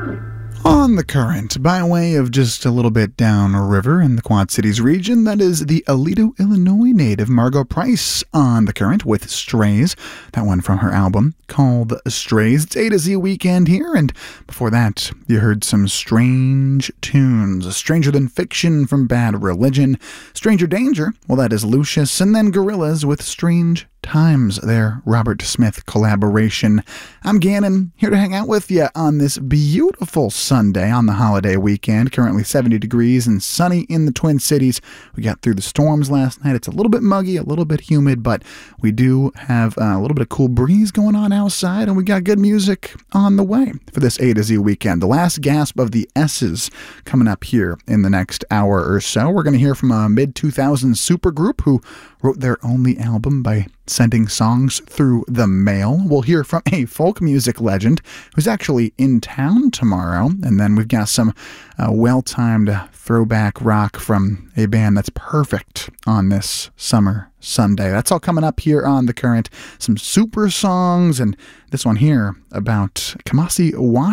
On the Current, by way of just a little bit downriver in the Quad Cities region, that is the Aledo, Illinois native Margo Price on the Current with Strays. That one from her album called Strays. It's A to Z weekend here, and before that, you heard some strange tunes. Stranger Than Fiction from Bad Religion, Stranger Danger, well, that is Lucius, and then Gorillaz with Strange Times, their Robert Smith collaboration. I'm Gannon, here to hang out with you on this beautiful Sunday on the holiday weekend. Currently 70 degrees and sunny in the Twin Cities. We got through the storms last night. It's a little bit muggy, a little bit humid, but we do have a little bit of cool breeze going on outside, and we got good music on the way for this A to Z weekend. The last gasp of the S's coming up here in the next hour or so. We're going to hear from a mid-2000s supergroup who wrote their only album by sending songs through the mail. We'll hear from a folk music legend who's actually in town tomorrow. And then we've got some well-timed throwback rock from a band that's perfect on this summer Sunday. That's all coming up here on The Current. Some super songs, and this one here about Kamasi